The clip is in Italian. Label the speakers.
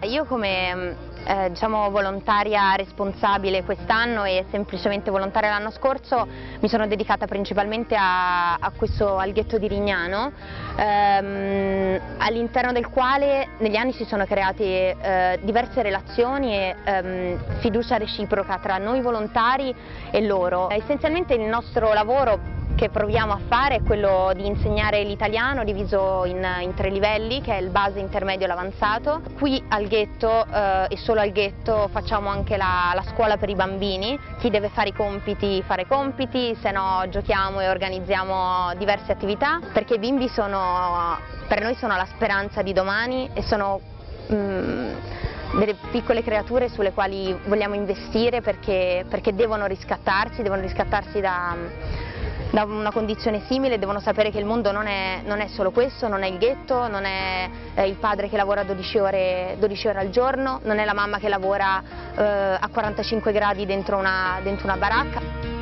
Speaker 1: io come diciamo volontaria responsabile quest'anno e semplicemente volontaria l'anno scorso mi sono dedicata principalmente al ghetto di Rignano, all'interno del quale negli anni si sono create diverse relazioni e fiducia reciproca tra noi volontari e loro. Essenzialmente il nostro lavoro che proviamo a fare è quello di insegnare l'italiano diviso in 3 livelli, che è il base, intermedio e l'avanzato. Qui al ghetto e solo al ghetto facciamo anche la scuola per i bambini. Chi deve fare i compiti, se no giochiamo e organizziamo diverse attività, perché i bimbi per noi sono la speranza di domani e sono delle piccole creature sulle quali vogliamo investire perché devono riscattarsi da una condizione simile, devono sapere che il mondo non è solo questo, non è il ghetto, non è il padre che lavora 12 ore al giorno, non è la mamma che lavora a 45 gradi dentro una baracca.